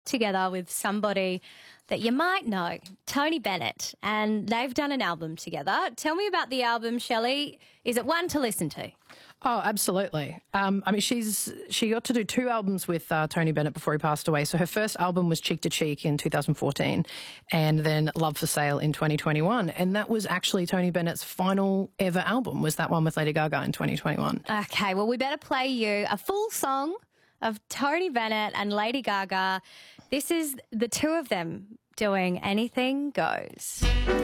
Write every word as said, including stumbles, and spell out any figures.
together with somebody that you might know, Tony Bennett, and they've done an album together. Tell me about the album, Shelley. Is it one to listen to? Oh, absolutely. Um, I mean, she's she got to do two albums with uh, Tony Bennett before he passed away. So her first album was Cheek to Cheek in two thousand fourteen, and then Love for Sale in twenty twenty-one. And that was actually Tony Bennett's final ever album, was that one with Lady Gaga in twenty twenty-one. Okay, well, we better play you a full song of Tony Bennett and Lady Gaga. This is the two of them doing Anything Goes.